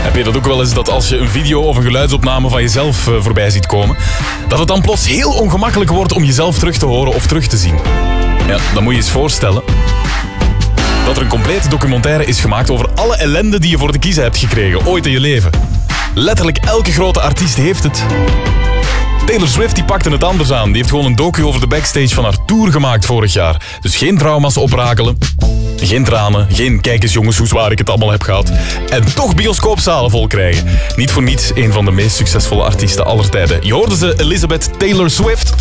Heb je dat ook wel eens, dat als je een video of een geluidsopname van jezelf voorbij ziet komen, dat het dan plots heel ongemakkelijk wordt om jezelf terug te horen of terug te zien? Ja, dan moet je eens voorstellen dat er een complete documentaire is gemaakt over alle ellende die je voor te kiezen hebt gekregen, ooit in je leven. Letterlijk elke grote artiest heeft het. Taylor Swift die pakte het anders aan. Die heeft gewoon een docu over de backstage van haar tour gemaakt vorig jaar. Dus geen trauma's oprakelen, geen tranen, geen kijk eens jongens hoe zwaar ik het allemaal heb gehad. En toch bioscoopzalen vol krijgen. Niet voor niets een van de meest succesvolle artiesten aller tijden. Je hoorde ze, Elizabeth Taylor Swift.